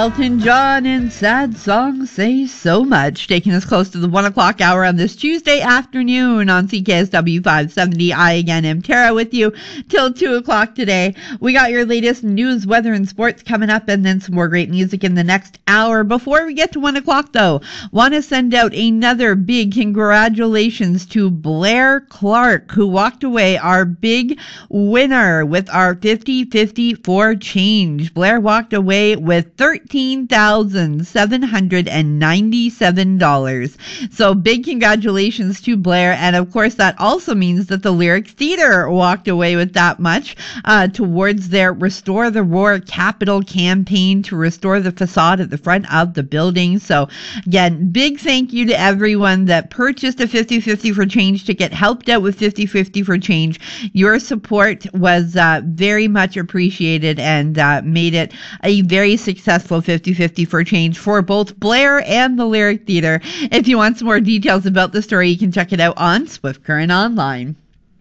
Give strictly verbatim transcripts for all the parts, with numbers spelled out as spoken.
Elton John and Sad Songs Say So Much, taking us close to the one o'clock hour on this Tuesday afternoon on C K S W five seventy. I again am Tara with you till two o'clock today. We got your latest news, weather, and sports coming up, and then some more great music in the next hour. Before we get to one o'clock, though, want to send out another big congratulations to Blair Clark, who walked away our big winner with our fifty fifty for change. Blair walked away with thirteen thousand seven hundred ninety-seven dollars. So big congratulations to Blair. And of course, that also means that the Lyric Theatre walked away with that much uh, towards their Restore the Roar Capital campaign to restore the facade at the front of the building. So again, big thank you to everyone that purchased a fifty fifty for change ticket, helped out with fifty fifty for change. Your support was uh, very much appreciated and uh, made it a very successful fifty fifty for change for both Blair and the Lyric Theatre. If you want some more details about the story, you can check it out on Swift Current Online.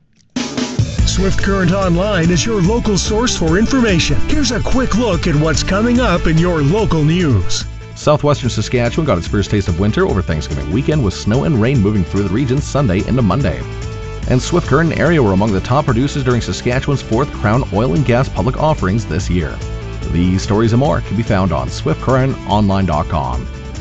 Swift Current Online is your local source for information. Here's a quick look at what's coming up in your local news. Southwestern Saskatchewan got its first taste of winter over Thanksgiving weekend with snow and rain moving through the region Sunday into Monday. And Swift Current and area were among the top producers during Saskatchewan's fourth Crown Oil and Gas public offerings this year. These stories and more can be found on swift current online dot com.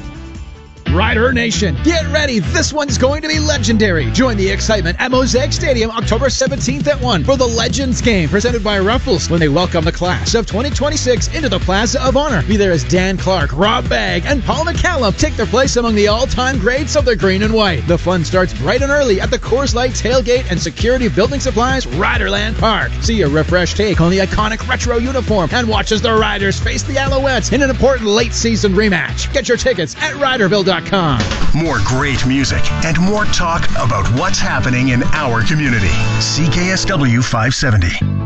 Rider Nation, get ready. This one's going to be legendary. Join the excitement at Mosaic Stadium October seventeenth at one for the Legends Game presented by Ruffles when they welcome the class of twenty twenty-six into the Plaza of Honor. Be there as Dan Clark, Rob Bagg, and Paul McCallum take their place among the all-time greats of the green and white. The fun starts bright and early at the Coors Light Tailgate and Security Building Supplies Riderland Park. See a refreshed take on the iconic retro uniform and watch as the Riders face the Alouettes in an important late-season rematch. Get your tickets at riderville dot com. More great music and more talk about what's happening in our community. C K S W five seventy.